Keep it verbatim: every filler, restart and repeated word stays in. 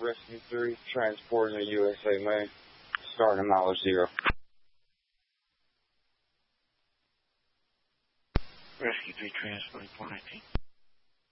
Rescue three, transporting the U S A May, starting a mileage zero. Rescue three, transporting four nineteen.